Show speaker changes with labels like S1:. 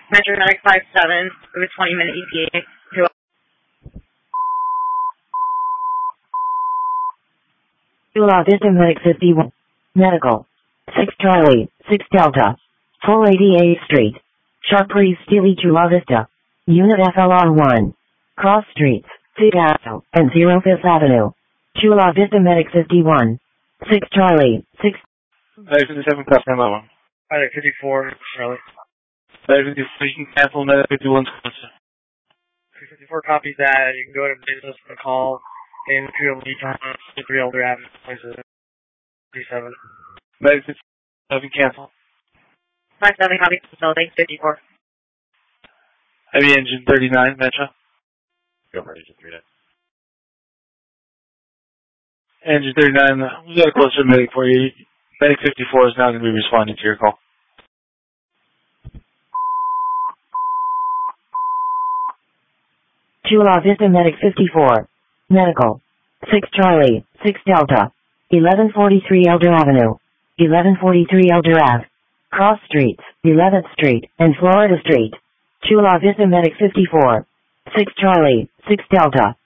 S1: Metro Medic 57, with 20-minute ETA to
S2: Chula Vista Medic 51. Medical. 6 Charlie, 6 Delta. 488 Street. Sharp Breeze Steely Chula Vista. Unit FLR 1. Cross Streets, Figasso, and 0 Fifth Avenue. Chula Vista Medic 51. 6 Charlie, 6.
S3: Medic 57, customer level.
S4: Medic 54, Charlie.
S3: Medic 54, you can cancel Medic 51.
S4: 354 copies that. You can go to business and call in Imperial lead time, 3 Elder Avenue, places 37.
S3: Medic 57, cancel.
S1: 57 copies facility 54.
S3: Heavy engine 39, Metro.
S5: Go for engine 39.
S3: Engine 39, we got a closer medic for you. Medic 54 is now going to be responding to your call.
S2: Chula Vista Medic 54. Medical. 6 Charlie, 6 Delta. 1143 Elder Avenue. 1143 Elder Ave. Cross Streets, 11th Street, and Florida Street. Chula Vista Medic 54. 6 Charlie, 6 Delta.